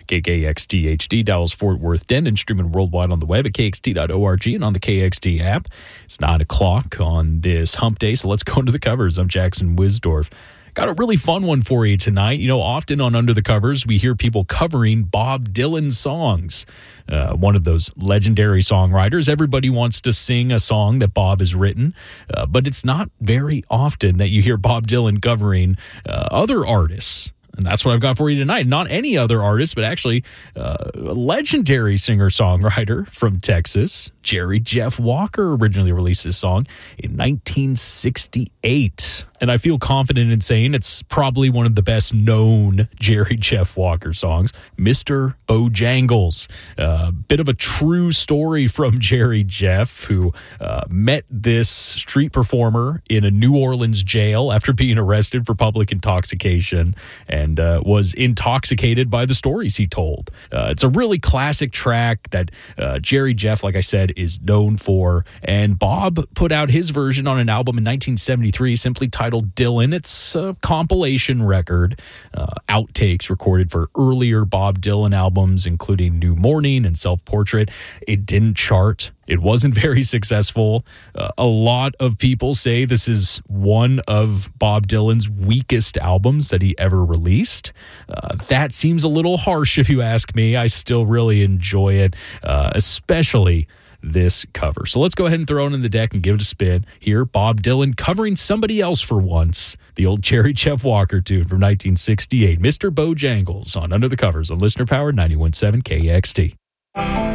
KKXT HD, Dallas, Fort Worth, Denton, streaming worldwide on the web at kxt.org and on the KXT app. It's 9 o'clock on this hump day, so let's go into the covers. I'm Jackson Wisdorf. Got a really fun one for you tonight. You know, often on Under the Covers, we hear people covering Bob Dylan songs. One of those legendary songwriters. Everybody wants to sing a song that Bob has written, but it's not very often that you hear Bob Dylan covering other artists. And that's what I've got for you tonight. Not any other artist, but actually a legendary singer-songwriter from Texas, Jerry Jeff Walker, originally released this song in 1968. And I feel confident in saying it's probably one of the best known Jerry Jeff Walker songs, Mr. Bojangles. Bit of a true story from Jerry Jeff, who met this street performer in a New Orleans jail after being arrested for public intoxication and was intoxicated by the stories he told. It's a really classic track that Jerry Jeff, like I said, is known for. And Bob put out his version on an album in 1973 simply titled Dylan. It's a compilation record, outtakes recorded for earlier Bob Dylan albums, including New Morning and Self-Portrait. It didn't chart. It wasn't very successful. A lot of people say this is one of Bob Dylan's weakest albums that he ever released. That seems a little harsh if you ask me. I still really enjoy it, especially this cover. So let's go ahead and throw it in the deck and give it a spin. Here, Bob Dylan covering somebody else for once. The old Jerry Jeff Walker tune from 1968, Mr. Bojangles on Under the Covers on Listener Powered 91.7 KXT.